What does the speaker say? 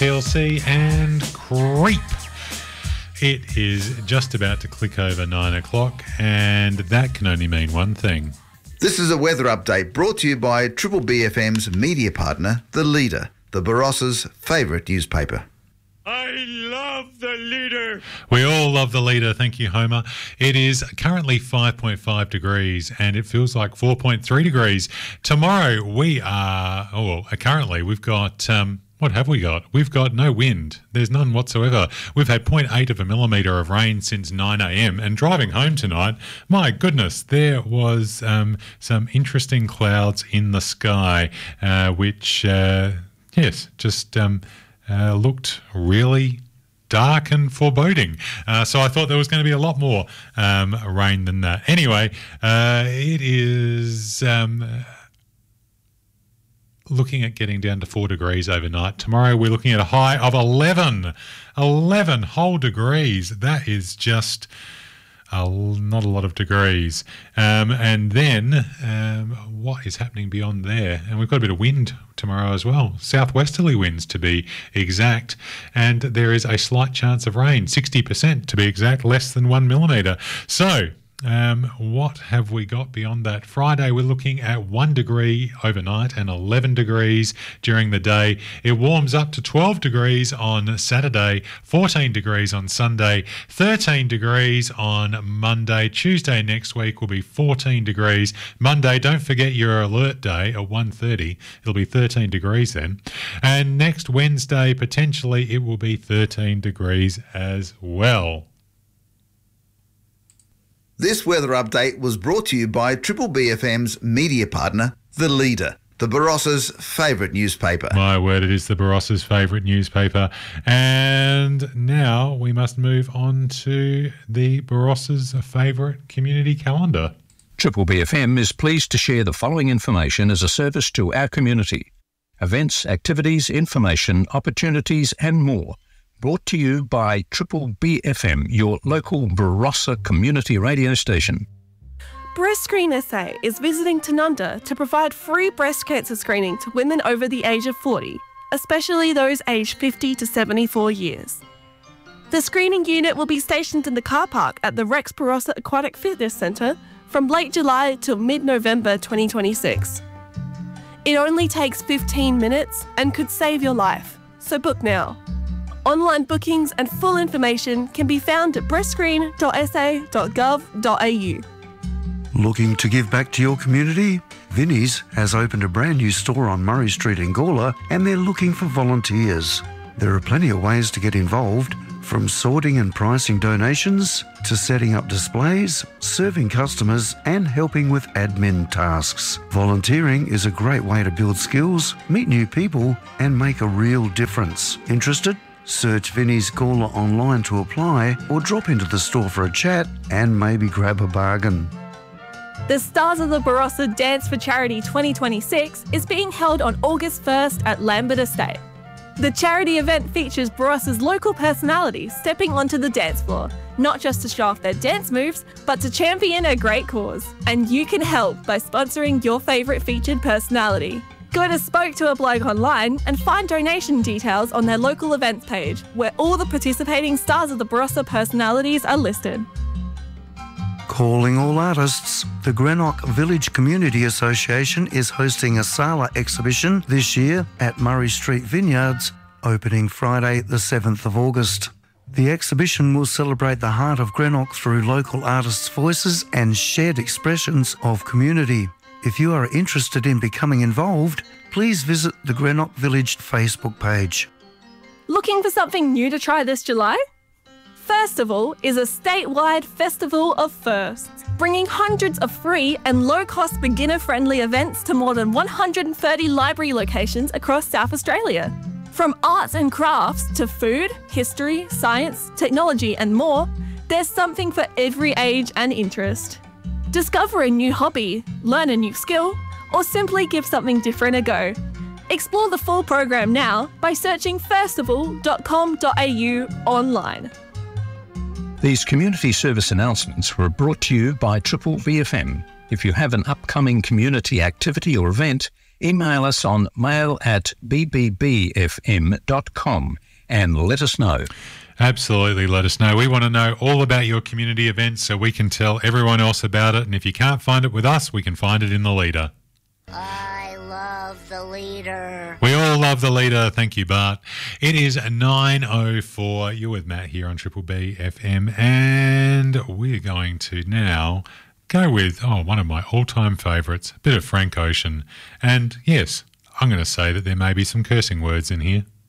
TLC and Creep. It is just about to click over 9 o'clock, and that can only mean one thing. This is a weather update brought to you by Triple BFM's media partner, The Leader, the Barossa's favourite newspaper. I love The Leader. We all love The Leader. Thank you, Homer. It is currently 5.5 degrees and it feels like 4.3 degrees. Tomorrow currently we've got... what have we got? We've got no wind. There's none whatsoever. We've had 0.8 of a millimetre of rain since 9 a.m. And driving home tonight, my goodness, there was some interesting clouds in the sky, which, looked really dark and foreboding. So I thought there was going to be a lot more rain than that. Anyway, it is... looking at getting down to 4 degrees overnight. Tomorrow we're looking at a high of 11 whole degrees. That is just not a lot of degrees. And then what is happening beyond there? And we've got a bit of wind tomorrow as well. Southwesterly winds to be exact. And there is a slight chance of rain, 60% to be exact, less than 1 millimetre. So... what have we got beyond that? Friday, we're looking at 1 degree overnight and 11 degrees during the day. It warms up to 12 degrees on Saturday, 14 degrees on Sunday, 13 degrees on Monday. Tuesday next week will be 14 degrees. Monday, don't forget your alert day at 1:30. It'll be 13 degrees then. And next Wednesday, potentially, it will be 13 degrees as well. This weather update was brought to you by Triple BFM's media partner, The Leader, the Barossa's favourite newspaper. My word, it is the Barossa's favourite newspaper. And now we must move on to the Barossa's favourite community calendar. Triple BFM is pleased to share the following information as a service to our community. Events, activities, information, opportunities and more. Brought to you by Triple BFM, your local Barossa community radio station. Breast Screen SA is visiting Tanunda to provide free breast cancer screening to women over the age of 40, especially those aged 50 to 74 years. The screening unit will be stationed in the car park at the Rex Barossa Aquatic Fitness Centre from late July till mid-November 2026. It only takes 15 minutes and could save your life, so book now. Online bookings and full information can be found at breastscreen.sa.gov.au. Looking to give back to your community? Vinnie's has opened a brand new store on Murray Street in Gawler and they're looking for volunteers. There are plenty of ways to get involved, from sorting and pricing donations to setting up displays, serving customers and helping with admin tasks. Volunteering is a great way to build skills, meet new people and make a real difference. Interested? Search Vinnie's Gawler online to apply or drop into the store for a chat and maybe grab a bargain. The Stars of the Barossa Dance for Charity 2026 is being held on August 1st at Lambert Estate. The charity event features Barossa's local personalities stepping onto the dance floor, not just to show off their dance moves, but to champion a great cause. And you can help by sponsoring your favourite featured personality. Go to Spoke to a Bloke online and find donation details on their local events page, where all the participating Stars of the Barossa personalities are listed. Calling all artists, the Greenock Village Community Association is hosting a Sala exhibition this year at Murray Street Vineyards, opening Friday the 7th of August. The exhibition will celebrate the heart of Greenock through local artists' voices and shared expressions of community. If you are interested in becoming involved, please visit the Greenock Village Facebook page. Looking for something new to try this July? Festival is a statewide festival of firsts, bringing hundreds of free and low-cost beginner-friendly events to more than 130 library locations across South Australia. From arts and crafts to food, history, science, technology and more, there's something for every age and interest. Discover a new hobby, learn a new skill, or simply give something different a go. Explore the full program now by searching festival.com.au online. These community service announcements were brought to you by Triple BFM. If you have an upcoming community activity or event, Email us on mail@bbbfm.com and let us know. Absolutely, let us know. We want to know all about your community events so we can tell everyone else about it. And if you can't find it with us, we can find it in the Leader. I love the Leader. We all love the Leader. Thank you, Bart. It is 9:04. You're with Matt here on Triple B FM, and we're going to now go with, one of my all-time favourites, a bit of Frank Ocean. And yes, I'm going to say that there may be some cursing words in here.